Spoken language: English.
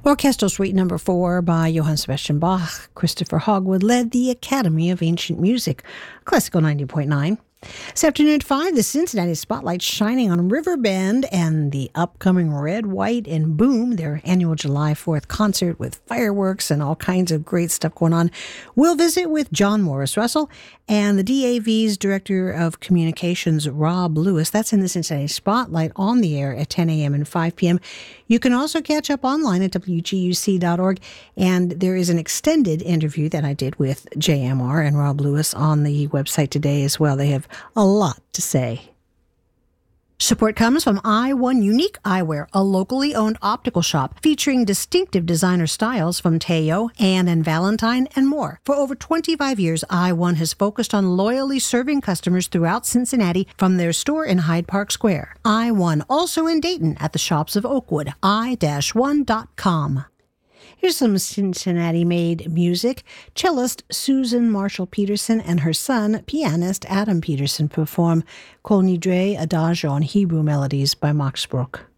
Orchestral Suite No. 4 by Johann Sebastian Bach. Christopher Hogwood led the Academy of Ancient Music. Classical 90.9. This afternoon at 5, the Cincinnati Spotlight shining on Riverbend and the upcoming Red, White, and Boom, their annual July 4th concert with fireworks and all kinds of great stuff going on. We'll visit with John Morris Russell and the DAV's Director of Communications, Rob Lewis. That's in the Cincinnati Spotlight on the air at 10 a.m. and 5 p.m. You can also catch up online at WGUC.org, and there is an extended interview that I did with JMR and Rob Lewis on the website today as well. They have a lot to say. Support comes from I1 Unique Eyewear, a locally owned optical shop featuring distinctive designer styles from Teo, Anne and Valentine, and more. For over 25 years, I1 has focused on loyally serving customers throughout Cincinnati from their store in Hyde Park Square. I1 also in Dayton at the shops of Oakwood, i-1.com. Here's some Cincinnati-made music. Cellist Susan Marshall Peterson and her son, pianist Adam Peterson, perform Kol Nidre Adagio on Hebrew melodies by Max Bruch.